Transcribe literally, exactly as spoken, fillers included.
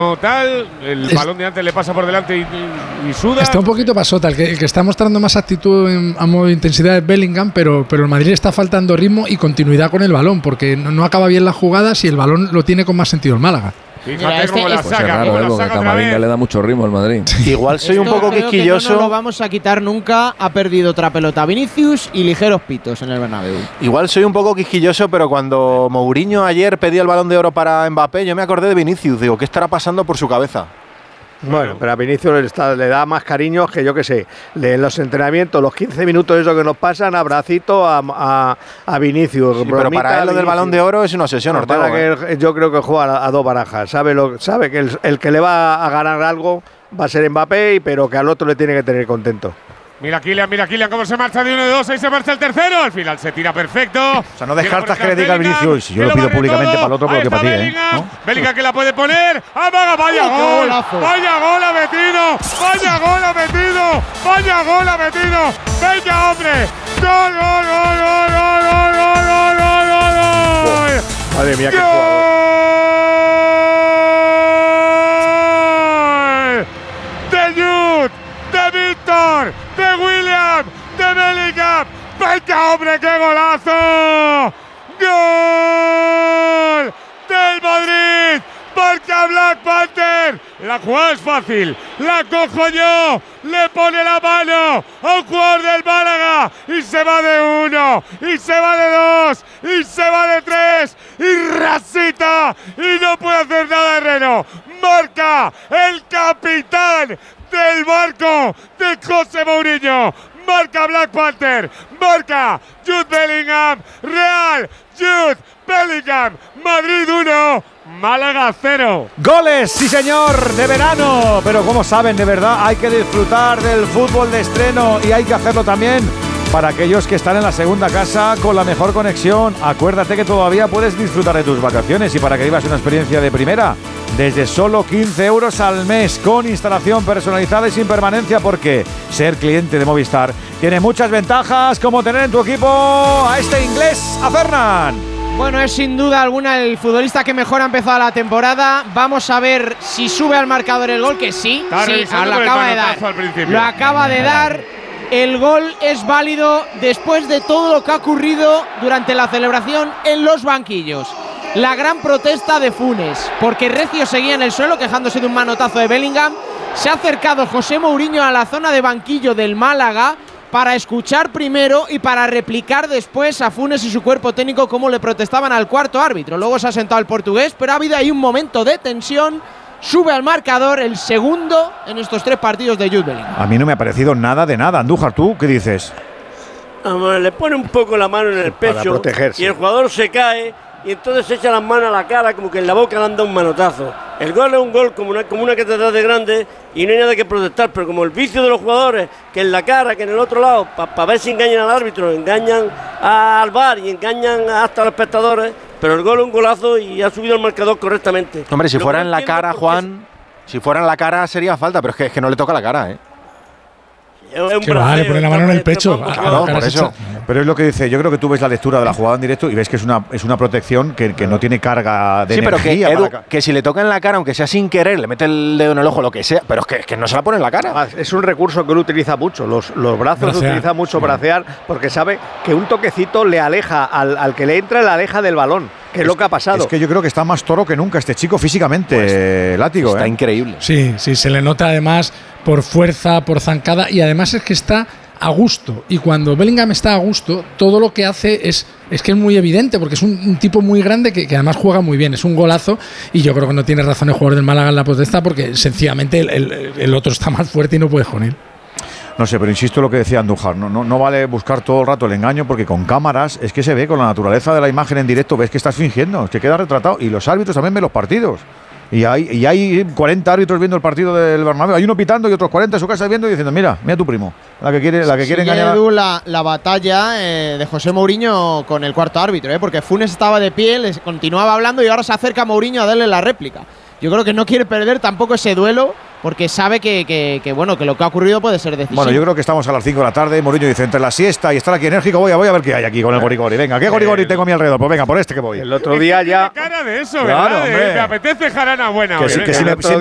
tal, el es, balón de antes le pasa por delante y, y, y suda. Está un poquito pasota, el que, el que está mostrando más actitud en, a modo de intensidad es Bellingham, pero, pero el Madrid está faltando ritmo y continuidad con el balón, porque no, no acaba bien las jugadas y el balón lo tiene con más sentido el Málaga. Fíjate cómo la saca, pues es raro, cómo ¿eh? la Porque saca Camavinga le da mucho ritmo al Madrid. Igual soy Esto un poco creo quisquilloso. Que no, no lo vamos a quitar nunca. Ha perdido otra pelota Vinicius y ligeros pitos en el Bernabéu. Igual soy un poco quisquilloso, pero cuando Mourinho ayer pedía el Balón de Oro para Mbappé, yo me acordé de Vinicius. Digo, ¿qué estará pasando por su cabeza? Bueno, pero a Vinicius le, está, le da más cariño que yo que sé. En los entrenamientos, los quince minutos eso que nos pasan, abracito a, a, a Vinicius. Sí, pero para él lo del Balón de Oro es una obsesión, no, Ortega. Que, yo creo que juega a, a dos barajas. Sabe, lo, sabe que el, el que le va a ganar algo va a ser Mbappé, pero que al otro le tiene que tener contento. Mira Kylian, mira Kylian cómo se marcha de uno de dos, ahí se marcha el tercero. Al final se tira perfecto. O sea, no descartas que le diga al Vinicius. Yo lo pido públicamente para el otro, pero que para ti, ¿eh? ¿No? Bellingham que la puede poner. ¡Amaga! ¡Vaya gol! ¡Vaya gol ha metido! ¡Vaya gol ha metido! ¡Vaya gol ha metido! ¡Venga, hombre! ¡Gol, gol, gol, gol, gol, gol, gol, gol, gol, gol! Madre mía, qué jugador. ¡De Jude! ¡De Víctor! ¡De William! ¡De Bellingham! ¡Venga, hombre, qué golazo! ¡Gol! ¡Del Madrid! ¡Marca Black Panther! La jugada es fácil, la cojo yo, le pone la mano a un jugador del Málaga y se va de uno, y se va de dos, y se va de tres, y rasita, y no puede hacer nada Herrero. Marca el capitán del barco de José Mourinho. Marca Black Panther, marca Jude Bellingham, Real Jude Bellingham, Madrid uno, Málaga cero. Goles, sí señor, de verano. Pero como saben, de verdad, hay que disfrutar del fútbol de estreno y hay que hacerlo también para aquellos que están en la segunda casa con la mejor conexión. Acuérdate que todavía puedes disfrutar de tus vacaciones y para que vivas una experiencia de primera, desde solo quince euros al mes, con instalación personalizada y sin permanencia, porque ser cliente de Movistar tiene muchas ventajas, como tener en tu equipo a este inglés, a Fernan. Bueno, es sin duda alguna el futbolista que mejor ha empezado la temporada. Vamos a ver si sube al marcador el gol, que sí, sí, lo acaba de dar. Lo acaba de dar. El gol es válido después de todo lo que ha ocurrido durante la celebración en los banquillos. La gran protesta de Funes, porque Recio seguía en el suelo quejándose de un manotazo de Bellingham. Se ha acercado José Mourinho a la zona de banquillo del Málaga para escuchar primero y para replicar después a Funes y su cuerpo técnico cómo le protestaban al cuarto árbitro. Luego se ha sentado el portugués, pero ha habido ahí un momento de tensión. Sube al marcador el segundo en estos tres partidos de Jude Bellingham. A mí no me ha parecido nada de nada. Andújar, ¿tú qué dices? Le pone un poco la mano en el pecho y el jugador se cae y entonces se echa las manos a la cara como que en la boca le han dado un manotazo. El gol es un gol como una, como una catedral de grande y no hay nada que protestar, pero como el vicio de los jugadores, que en la cara, que en el otro lado, para pa ver si engañan al árbitro, engañan al V A R y engañan hasta a los espectadores, pero el gol es un golazo y ha subido el marcador correctamente. Hombre, si Lo fuera que en no la entiendo cara, por qué Juan, si fuera en la cara sería falta, pero es que, es que no le toca la cara, ¿eh? Es un que va, le pone la mano en el pecho. Claro, por eso. Pero es lo que dice, yo creo que tú ves la lectura de la jugada en directo y ves que es una, es una protección que, que no tiene carga de sí, pero energía. que, Edu, para... que si le toca en la cara, aunque sea sin querer, le mete el dedo en el ojo, lo que sea, pero es que, es que no se la pone en la cara. Es un recurso que él utiliza mucho, los, los brazos bracear. utiliza mucho sí. bracear, porque sabe que un toquecito le aleja, al, al que le entra le aleja del balón, que es, es lo que ha pasado. Es que yo creo que está más toro que nunca este chico físicamente, pues, Látigo. Está ¿eh? increíble. Sí, sí, se le nota además por fuerza, por zancada, y además es que está a gusto, y cuando Bellingham está a gusto, todo lo que hace es, es que es muy evidente, porque es un, un tipo muy grande que, que además juega muy bien, es un golazo, y yo creo que no tiene razón el jugador del Málaga en la protesta, porque sencillamente el, el, el otro está más fuerte y no puede con él. No sé, pero insisto en lo que decía Andújar, no, no, no vale buscar todo el rato el engaño, porque con cámaras es que se ve, con la naturaleza de la imagen en directo, ves que estás fingiendo, que queda retratado, y los árbitros también ven los partidos. Y hay, y hay cuarenta árbitros viendo el partido del Bernabéu. Hay uno pitando y otros cuarenta en su casa viendo y diciendo, mira, mira tu primo, la que quiere, la que quiere engañar. Edu, la, la batalla eh, de José Mourinho con el cuarto árbitro, eh, porque Funes estaba de pie, les continuaba hablando y ahora se acerca Mourinho a darle la réplica. Yo creo que no quiere perder tampoco ese duelo porque sabe que, que, que, bueno, que lo que ha ocurrido puede ser decisivo. Bueno, yo creo que estamos a las cinco de la tarde. Mourinho dice, entre la siesta y estar aquí enérgico, voy a, voy a ver qué hay aquí con el gorigori. Venga, ¿qué gorigori tengo a mi alrededor? Pues venga, por este que voy. El otro día ya… cara de eso, ¿verdad? Claro, de, me apetece jarana buena. Que hoy, sí, que si me, si